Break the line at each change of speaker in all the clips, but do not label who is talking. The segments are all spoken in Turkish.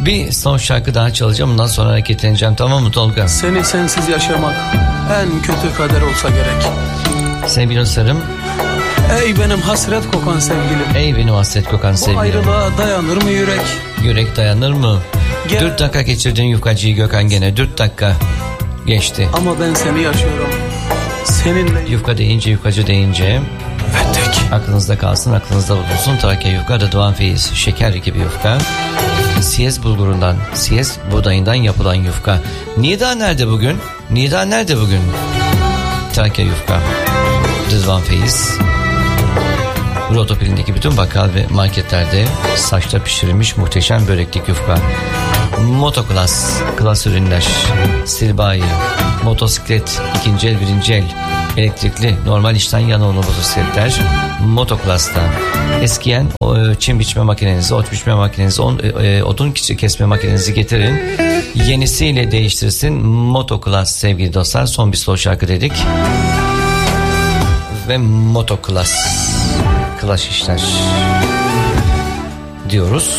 Bir son şarkı daha çalacağım. Ondan sonra hareketleneceğim. Tamam mı Tolga?
Seni sensiz yaşamak en kötü kader olsa gerek.
Sevgili dostlarım.
Ey benim hasret kokan sevgilim.
Ey benim hasret kokan sevgilim.
Bu ayrılığa dayanır mı yürek?
Yürek dayanır mı? 4 dakika geçirdin yufkacıyı Gökhan gene. 4 dakika geçti.
Ama ben seni yaşıyorum. Seninle.
Yufka deyince, yufkacı deyince.
Ve tek.
Aklınızda kalsın, aklınızda bulunsun. Trakya yufka, Rıdvan Feyiz. Şeker gibi yufka. Siyez bulgurundan, siyez buğdayından yapılan yufka. Nida nerede bugün? Nida nerede bugün? Trakya yufka. Rıdvan Feyiz. Rotopilindeki bütün bakkal ve marketlerde saçta pişirilmiş muhteşem böreklik yufka. Motoklas, klas ürünler, stilbayi, motosiklet, ikinci el, birinci el, elektrikli, normal içten yanmalı motosikletler Motoklas'ta. Eskiyen çim biçme makinenizi, ot biçme makinenizi, odun kesme makinenizi getirin. Yenisiyle değiştirsin Motoklas sevgili dostlar. Son bir slow şarkı dedik. Ve Motoklas. Klas işler diyoruz.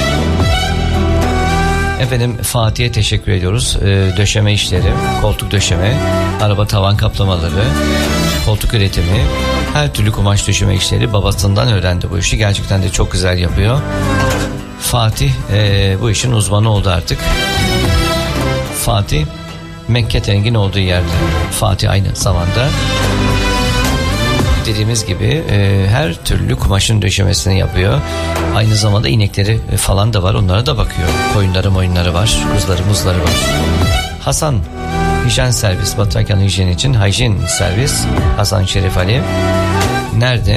Efendim Fatih'e teşekkür ediyoruz. Döşeme işleri, koltuk döşeme, araba tavan kaplamaları, koltuk üretimi, her türlü kumaş döşeme işleri babasından öğrendi bu işi. Gerçekten de çok güzel yapıyor. Fatih bu işin uzmanı oldu artık. Fatih Mekke Tengin olduğu yerde. Fatih aynı zamanda dediğimiz gibi her türlü kumaşın döşemesini yapıyor. Aynı zamanda inekleri falan da var, onlara da bakıyor. Koyunları var, kuzuları muzları var. Hasan Hijyen Servis, Batı Trakya'nın hijyen için Hijyen Servis. Hasan Şerif Ali. Nerede?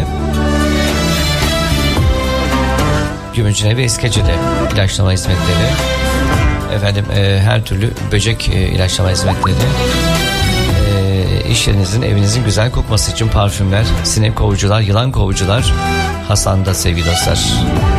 Gümüşhane ve İskece'de ilaçlama hizmetleri. Efendim her türlü böcek ilaçlama hizmetleri. İş yerinizin, evinizin güzel kokması için parfümler, sinek kovucular, yılan kovucular Hasan'da sevgili dostlar.